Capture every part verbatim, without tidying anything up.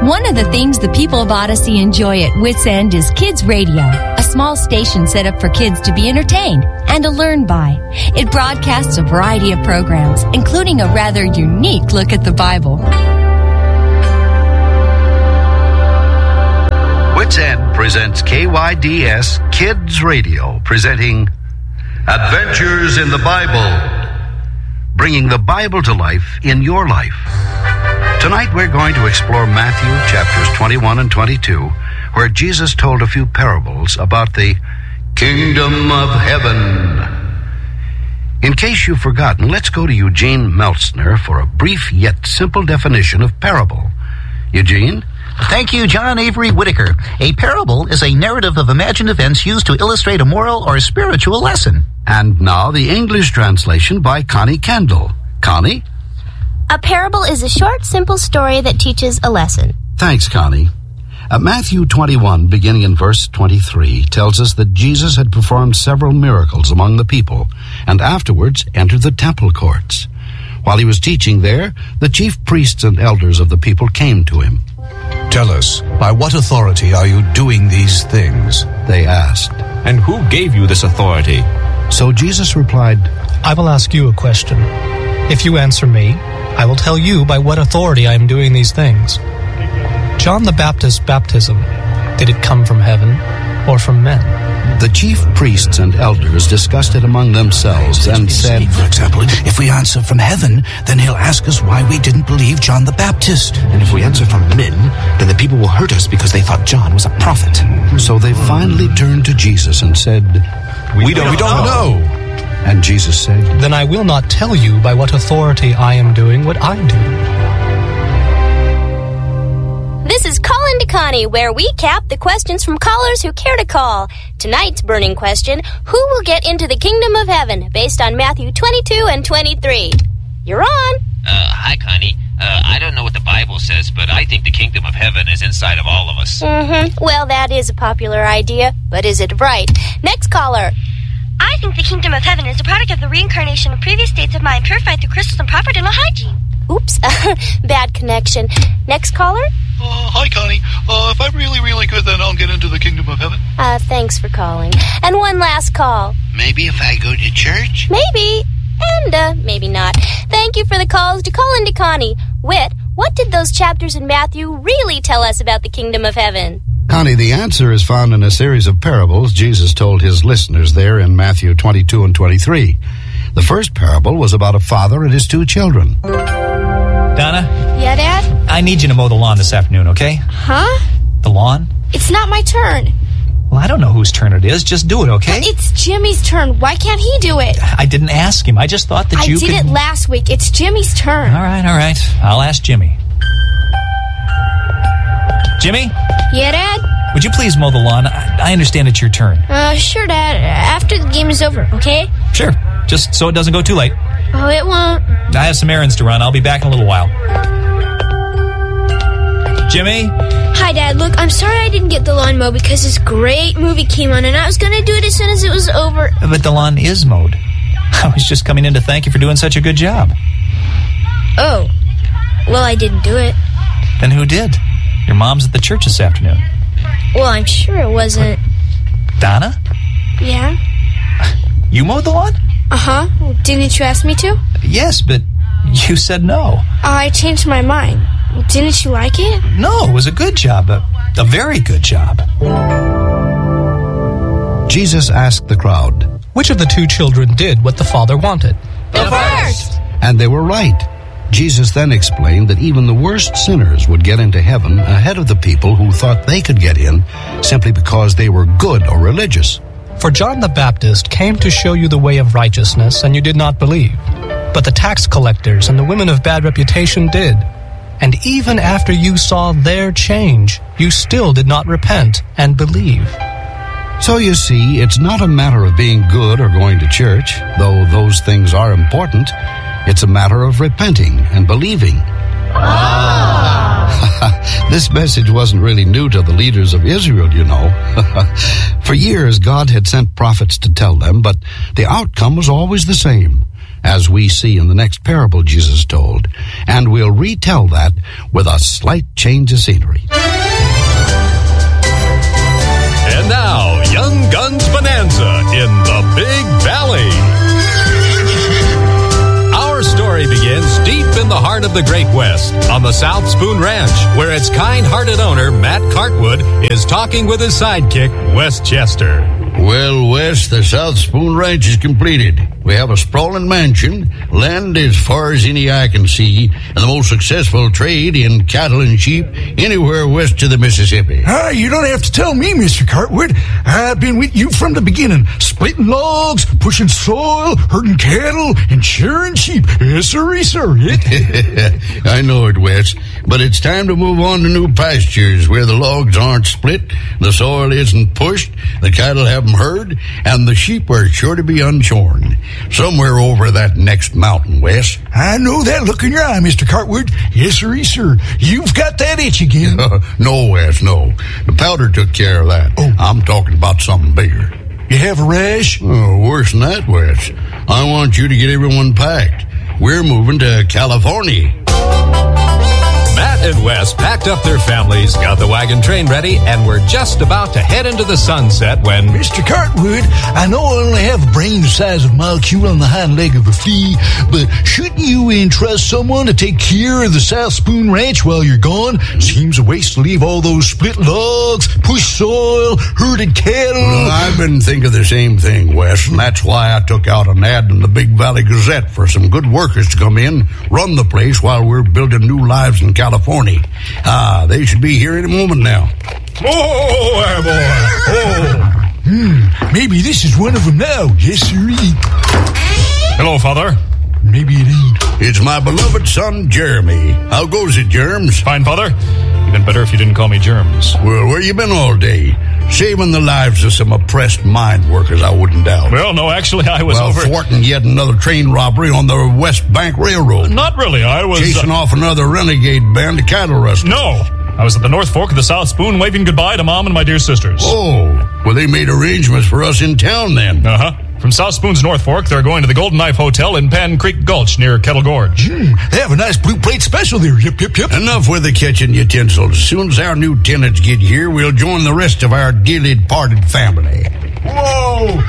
One of the things the people of Odyssey enjoy at Wits End is Kids Radio, a small station set up for kids to be entertained and to learn by. It broadcasts a variety of programs, including a rather unique look at the Bible. Wits End presents K Y D S Kids Radio, presenting Adventures in the Bible, bringing the Bible to life in your life. Tonight we're going to explore Matthew chapters twenty-one and twenty-two, where Jesus told a few parables about the Kingdom of Heaven. In case you've forgotten, let's go to Eugene Meltzner for a brief yet simple definition of parable. Eugene? Thank you, John Avery Whitaker. A parable is a narrative of imagined events used to illustrate a moral or spiritual lesson. And now the English translation by Connie Kendall. Connie? A parable is a short, simple story that teaches a lesson. Thanks, Connie. Uh, Matthew twenty-one, beginning in verse twenty-three, tells us that Jesus had performed several miracles among the people, and afterwards entered the temple courts. While he was teaching there, the chief priests and elders of the people came to him. "Tell us, by what authority are you doing these things?" they asked. "And who gave you this authority?" So Jesus replied, "I will ask you a question. If you answer me, I will tell you by what authority I am doing these things. John the Baptist's baptism, did it come from heaven or from men?" The chief priests and elders discussed it among themselves and said, For example, if we answer from heaven, then he'll ask us why we didn't believe John the Baptist. And if we answer from men, then the people will hurt us because they thought John was a prophet. So they finally turned to Jesus and said, We, we don't, we don't know. know. And Jesus said, "Then I will not tell you by what authority I am doing what I do." This is Call Into Connie, where we cap the questions from callers who care to call. Tonight's burning question, who will get into the kingdom of heaven, based on Matthew twenty-two and twenty-three. You're on. Uh, hi, Connie. Uh, I don't know what the Bible says, but I think the kingdom of heaven is inside of all of us. Mm-hmm. Well, that is a popular idea, but is it right? Next caller. I think the kingdom of heaven is a product of the reincarnation of previous states of mind purified through crystals and proper dental hygiene. Oops, bad connection. Next caller? Uh, hi, Connie. Uh, if I'm really, really good, then I'll get into the kingdom of heaven. Uh, thanks for calling. And one last call. Maybe if I go to church? Maybe. And, uh, maybe not. Thank you for the calls to Call Into Connie. Whit, what did those chapters in Matthew really tell us about the kingdom of heaven? Connie, the answer is found in a series of parables Jesus told his listeners there in Matthew twenty-two and twenty-three. The first parable was about a father and his two children. Donna? Yeah, Dad? I need you to mow the lawn this afternoon, okay? Huh? The lawn? It's not my turn. Well, I don't know whose turn it is. Just do it, okay? But it's Jimmy's turn. Why can't he do it? I didn't ask him. I just thought that I you did could... it last week. It's Jimmy's turn. All right, all right. I'll ask Jimmy. Jimmy? Yeah, Dad? Would you please mow the lawn? I, I understand it's your turn. Uh, sure, Dad. After the game is over, okay? Sure. Just so it doesn't go too late. Oh, it won't. I have some errands to run. I'll be back in a little while. Jimmy? Hi, Dad. Look, I'm sorry I didn't get the lawn mowed because this great movie came on, and I was going to do it as soon as it was over. But the lawn is mowed. I was just coming in to thank you for doing such a good job. Oh. Well, I didn't do it. Then who did? Your mom's at the church this afternoon. Well, I'm sure it wasn't. Donna? Yeah? You mowed the lawn? Uh-huh. Didn't you ask me to? Yes, but you said no. Uh, I changed my mind. Didn't you like it? No, it was a good job. A, a very good job. Jesus asked the crowd, "Which of the two children did what the father wanted?" The first! And they were right. Jesus then explained that even the worst sinners would get into heaven ahead of the people who thought they could get in simply because they were good or religious. "For John the Baptist came to show you the way of righteousness, and you did not believe. But the tax collectors and the women of bad reputation did. And even after you saw their change, you still did not repent and believe." So you see, it's not a matter of being good or going to church, though those things are important. It's a matter of repenting and believing. Ah! This message wasn't really new to the leaders of Israel, you know. For years, God had sent prophets to tell them, but the outcome was always the same. as we see in the next parable Jesus told, and we'll retell that with a slight change of scenery. And now, Young Guns Bonanza in the Big Valley. Our story begins deep in the heart of the Great West, on the South Spoon Ranch, where its kind-hearted owner, Matt Cartwood, is talking with his sidekick, Wes Chester. Well, Wes, the South Spoon Ranch is completed. We have a sprawling mansion, land as far as any eye can see, and the most successful trade in cattle and sheep anywhere west of the Mississippi. Ah, you don't have to tell me, Mister Cartwood. I've been with you from the beginning, splitting logs, pushing soil, herding cattle, and shearing sheep. Yes, sir, sir. I know it, Wes, but it's time to move on to new pastures where the logs aren't split, the soil isn't pushed, the cattle haven't herd, and the sheep are sure to be unshorn. Somewhere over that next mountain, Wes. I know that look in your eye, Mister Cartwood. Yes, sir, sir. You've got that itch again. Uh, no, Wes, no. The powder took care of that. Oh. I'm talking about something bigger. You have a rash? Oh, worse than that, Wes. I want you to get everyone packed. We're moving to California. Matt and Wes packed up their families, got the wagon train ready, and were just about to head into the sunset when... Mister Cartwood, I know I only have a brain the size of a molecule on the hind leg of a flea, but shouldn't you entrust someone to take care of the South Spoon Ranch while you're gone? Seems a waste to leave all those split logs, push soil, herded cattle. Well, I've been thinking the same thing, Wes, and that's why I took out an ad in the Big Valley Gazette for some good workers to come in, run the place while we're building new lives in California. Ah, they should be here any moment now. Oh, boy. Oh. Hmm, maybe this is one of them now. Yes, sir. Hello, Father. Maybe it ain't. It's my beloved son, Jeremy. How goes it, Germs? Fine, Father. Even better if you didn't call me Germs. Well, where you been all day? Saving the lives of some oppressed mine workers, I wouldn't doubt. Well, no, actually, I was well, over... thwarting yet another train robbery on the West Bank Railroad. Not really, I was... Chasing uh... off another renegade band of cattle rustlers. No, I was at the North Fork of the South Spoon waving goodbye to Mom and my dear sisters. Oh, well, they made arrangements for us in town then. Uh-huh. From South Spoon's North Fork, they're going to the Golden Knife Hotel in Pan Creek Gulch near Kettle Gorge. Mm, they have a nice blue plate special there. Yep, yep, yep. Enough with the kitchen utensils. As soon as our new tenants get here, we'll join the rest of our dearly departed family. Whoa!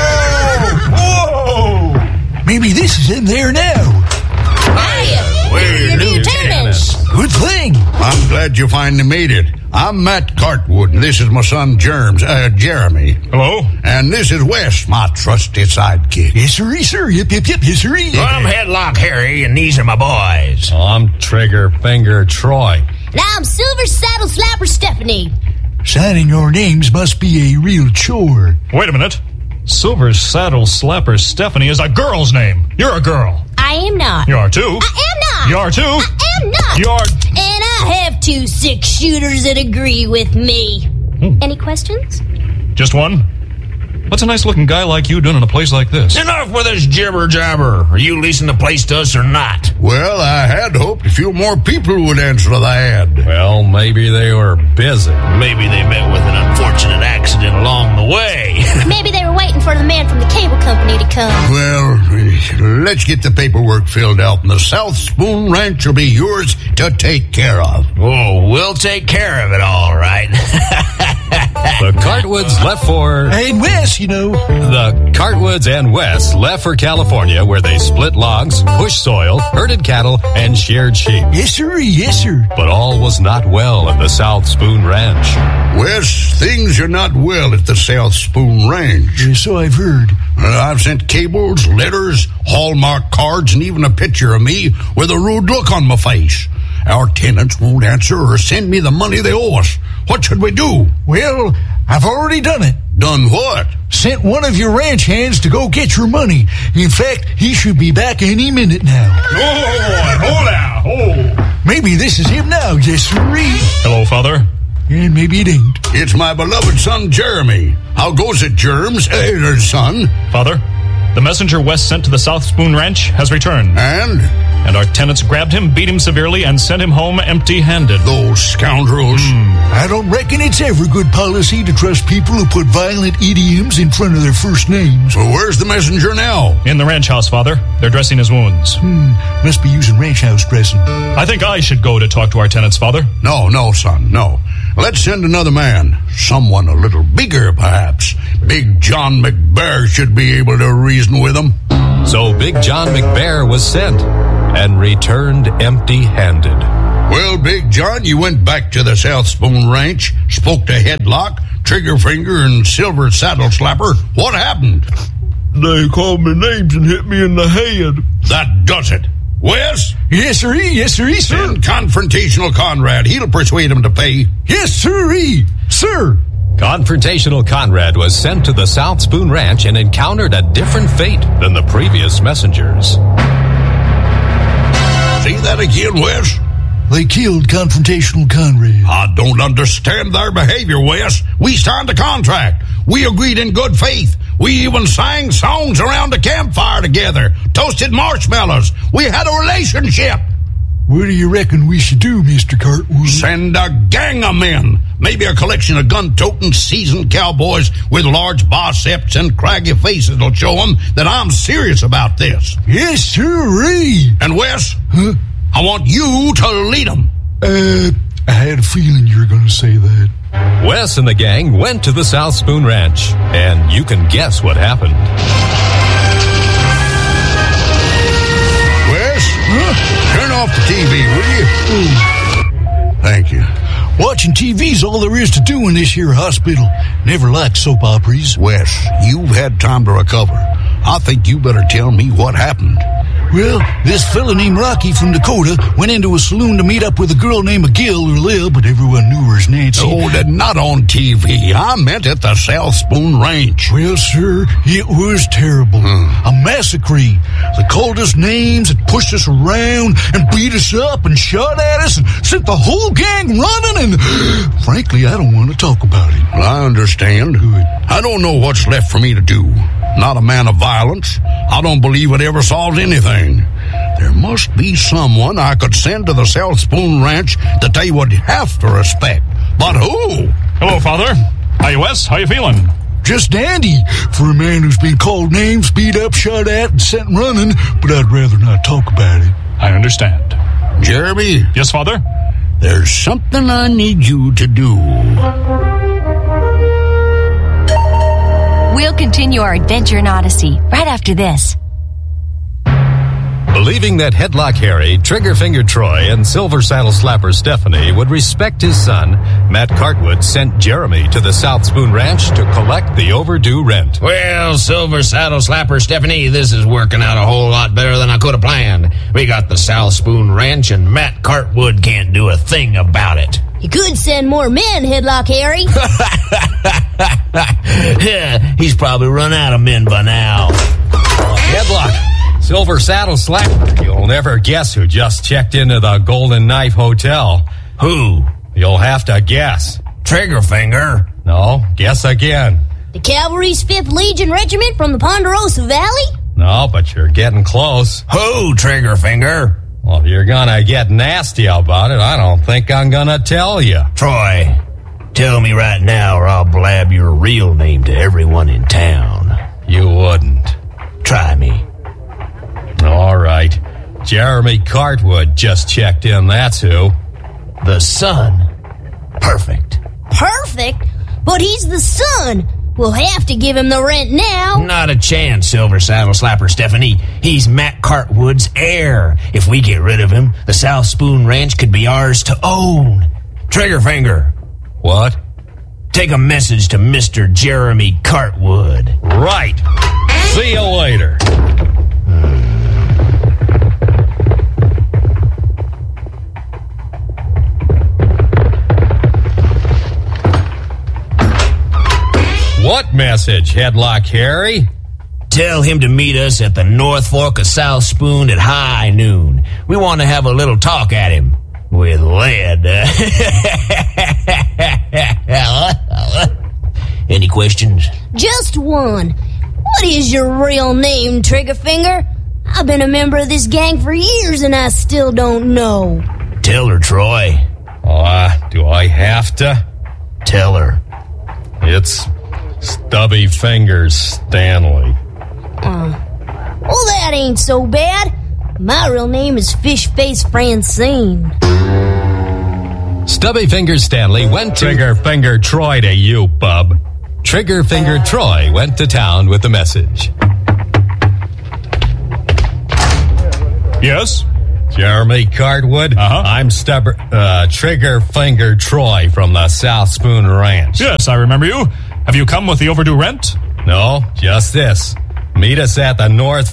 Whoa! Whoa! Maybe this is in there now. Hiya! We're new tenants. Good thing. I'm glad you finally made it. I'm Matt Cartwood, and this is my son, Germs, uh, Jeremy. Hello? And this is Wes, my trusty sidekick. Yes, sir, yes, sir. Yep, yep, yep, yes, sir. Well, I'm Headlock Harry, and these are my boys. Oh, I'm Trigger Finger Troy. And I'm Silver Saddle Slapper Stephanie. Signing your names must be a real chore. Wait a minute. Silver Saddle Slapper Stephanie is a girl's name. You're a girl. I am not. You are too. I am not. You are too. I am not. You are. And I have two six-shooters that agree with me. Hmm. Any questions? Just one. What's a nice-looking guy like you doing in a place like this? Enough with this jibber-jabber. Are you leasing the place to us or not? Well, I had hoped a few more people would answer the ad. Well, maybe they were busy. Maybe they met with an unfortunate accident along the way. Maybe they were waiting for the man from the cable company to come. Well, let's get the paperwork filled out, and the South Spoon Ranch will be yours to take care of. Oh, we'll take care of it, all right. The Cartwoods left for... And Wes, you know. The Cartwoods and Wes left for California, where they split logs, pushed soil, herded cattle, and sheared sheep. Yes, sir, yes, sir. But all was not well at the South Spoon Ranch. Wes, things are not well at the South Spoon Ranch. Yeah, so I've heard. Uh, I've sent cables, letters, Hallmark cards, and even a picture of me with a rude look on my face. Our tenants won't answer or send me the money they owe us. What should we do? Well, I've already done it. Done what? Sent one of your ranch hands to go get your money. In fact, he should be back any minute now. Oh, hold out. Oh. Maybe this is him now, yes, sir. Hello, Father. And maybe it ain't. It's my beloved son, Jeremy. How goes it, Germs? Hey, son. Father, the messenger Wes sent to the South Spoon Ranch has returned. And? and our tenants grabbed him, beat him severely, and sent him home empty-handed. Those scoundrels. Mm. I don't reckon it's ever good policy to trust people who put violent idioms in front of their first names. Well, where's the messenger now? In the ranch house, Father. They're dressing his wounds. Hmm. Must be using ranch house dressing. I think I should go to talk to our tenants, Father. No, no, son, no. Let's send another man. Someone a little bigger, perhaps. Big John McBear should be able to reason with him. So Big John McBear was sent and returned empty-handed. Well, Big John, you went back to the South Spoon Ranch, spoke to Headlock, Triggerfinger, and Silver Saddle Slapper. What happened? They called me names and hit me in the head. That does it. Wes? Yes, sirree. Yes, sirree, sir. Send Confrontational Conrad. He'll persuade him to pay. Yes, sirree. Sir. Confrontational Conrad was sent to the South Spoon Ranch and encountered a different fate than the previous messengers. See that again, Wes? They killed Confrontational Conrad. I don't understand their behavior, Wes. We signed a contract. We agreed in good faith. We even sang songs around the campfire together, toasted marshmallows. We had a relationship. What do you reckon we should do, Mister Cartwood? Send a gang of men. Maybe a collection of gun-toting, seasoned cowboys with large biceps and craggy faces will show them that I'm serious about this. Yes, sirree. And Wes, huh? I want you to lead them. Uh, I had a feeling you were going to say that. Wes and the gang went to the South Spoon Ranch, and you can guess what happened. Wes, huh? Turn off the T V, will you? Mm. Thank you. Watching T V's all there is to do in this here hospital. Never liked soap operas. Wes, you've had time to recover. I think you better tell me what happened. Well, this fella named Rocky from Dakota went into a saloon to meet up with a girl named McGill or Lil, but everyone knew her as Nancy. Oh, not on T V. I meant at the South Spoon Ranch. Well, sir, it was terrible. Hmm. A massacre. They called us names and pushed us around and beat us up and shot at us and sent the whole gang running, and frankly, I don't want to talk about it. Well, I understand. Good. I don't know what's left for me to do. Not a man of violence. I don't believe it ever solves anything. There must be someone I could send to the South Spoon Ranch that they would have to respect. But who? Hello, Father. How you, Wes? How you feeling? Just dandy for a man who's been called names, beat up, shot at, and sent running, but I'd rather not talk about it. I understand. Jeremy? Yes, Father? There's something I need you to do. We'll continue our adventure in Odyssey right after this. Believing that Headlock Harry, Triggerfinger Troy, and Silver Saddle Slapper Stephanie would respect his son, Matt Cartwood sent Jeremy to the South Spoon Ranch to collect the overdue rent. Well, Silver Saddle Slapper Stephanie, this is working out a whole lot better than I could have planned. We got the South Spoon Ranch, and Matt Cartwood can't do a thing about it. You could send more men, Headlock Harry. Yeah, he's probably run out of men by now. Headlock, Silver Saddle Slapper, you'll never guess who just checked into the Golden Knife Hotel. Who? You'll have to guess. Triggerfinger. No, guess again. The Cavalry's fifth Legion Regiment from the Ponderosa Valley? No, but you're getting close. Who, Triggerfinger? Well, if you're gonna get nasty about it, I don't think I'm gonna tell you. Troy, tell me right now or I'll blab your real name to everyone in town. You wouldn't. Try me. All right. Jeremy Cartwood just checked in, that's who. The son? Perfect. Perfect? But he's the son. We'll have to give him the rent now. Not a chance, Silver Saddle Slapper Stephanie. He's Matt Cartwood's heir. If we get rid of him, the South Spoon Ranch could be ours to own. Triggerfinger. What? Take a message to Mister Jeremy Cartwood. Right. See you later. What message, Headlock Harry? Tell him to meet us at the North Fork of South Spoon at high noon. We want to have a little talk at him. With lead. Any questions? Just one. What is your real name, Triggerfinger? I've been a member of this gang for years and I still don't know. Tell her, Troy. Uh, do I have to? Tell her. It's Stubby Fingers Stanley. Uh, well, that ain't so bad. My real name is Fish Face Francine. Stubby Fingers Stanley went to... Trigger Finger Troy to you, bub. Trigger Finger Troy went to town with the message. Yes? Jeremy Cartwood. Uh-huh. I'm stubber, uh, Trigger Finger Troy from the South Spoon Ranch. Yes, I remember you. Have you come with the overdue rent? No, just this. Meet us at the North